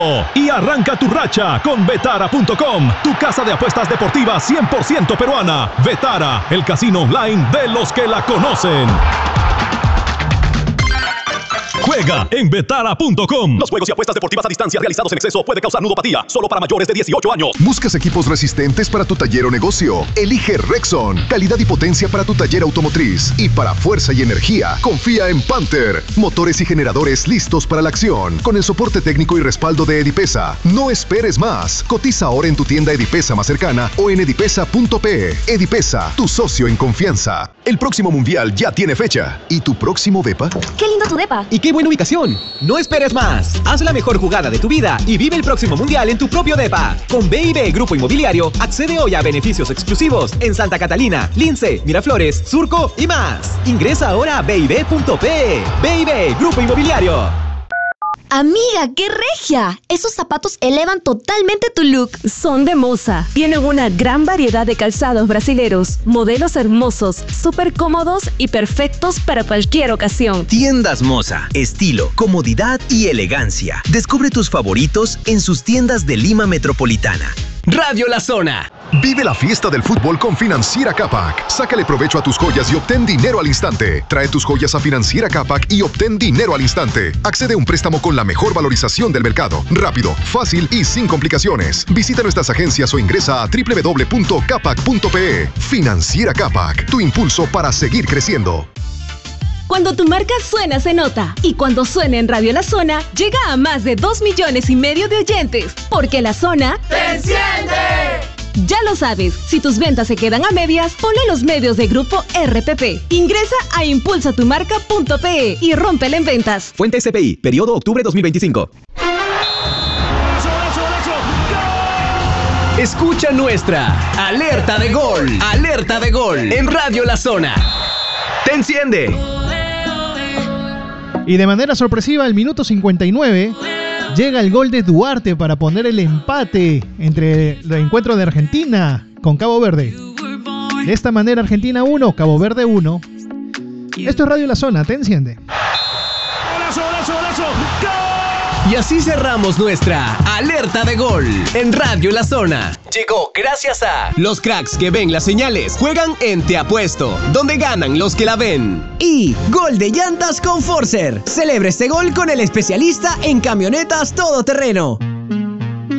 Y arranca tu racha con Betara.com, tu casa de apuestas deportivas 100% peruana. Betara, el casino online de los que la conocen. Juega en Betara.com. Los juegos y apuestas deportivas a distancia realizados en exceso puede causar nudopatía. Solo para mayores de 18 años. ¿Buscas equipos resistentes para tu taller o negocio? Elige Rexon. Calidad y potencia para tu taller automotriz. Y para fuerza y energía, confía en Panther. Motores y generadores listos para la acción. Con el soporte técnico y respaldo de Edipesa. No esperes más. Cotiza ahora en tu tienda Edipesa más cercana o en edipesa.pe. Edipesa, tu socio en confianza. El próximo mundial ya tiene fecha. ¿Y tu próximo depa? ¡Qué lindo tu depa! ¿Y qué buena ubicación? No esperes más. Haz la mejor jugada de tu vida y vive el próximo mundial en tu propio depa. Con B&B Grupo Inmobiliario, accede hoy a beneficios exclusivos en Santa Catalina, Lince, Miraflores, Surco y más. Ingresa ahora a bib.pe. B&B Grupo Inmobiliario. Amiga, ¡qué regia! Esos zapatos elevan totalmente tu look. Son de Moza. Tienen una gran variedad de calzados brasileros, modelos hermosos, súper cómodos y perfectos para cualquier ocasión. Tiendas Moza. Estilo, comodidad y elegancia. Descubre tus favoritos en sus tiendas de Lima Metropolitana. Radio La Zona. Vive la fiesta del fútbol con Financiera Capac. Sácale provecho a tus joyas y obtén dinero al instante. Trae tus joyas a Financiera Capac y obtén dinero al instante. Accede a un préstamo con la mejor valorización del mercado. Rápido, fácil y sin complicaciones. Visita nuestras agencias o ingresa a www.capac.pe. Financiera Capac, tu impulso para seguir creciendo. Cuando tu marca suena, se nota. Y cuando suena en Radio La Zona, llega a más de 2,5 millones de oyentes. Porque La Zona ¡te enciende! Ya lo sabes, si tus ventas se quedan a medias, ponle los medios de Grupo RPP. Ingresa a impulsatumarca.pe y rómpela en ventas. Fuente SPI, periodo octubre 2025. Escucha nuestra alerta de gol. Alerta de gol en Radio La Zona. ¡Te enciende! Y de manera sorpresiva, al minuto 59, llega el gol de Duarte para poner el empate entre el encuentro de Argentina con Cabo Verde. De esta manera, Argentina 1, Cabo Verde 1. Esto es Radio La Zona, te enciende. Y así cerramos nuestra alerta de gol en Radio La Zona. Llegó gracias a los cracks que ven las señales, juegan en Te Apuesto, donde ganan los que la ven. Y gol de llantas con Forcer. Celebra este gol con el especialista en camionetas todoterreno.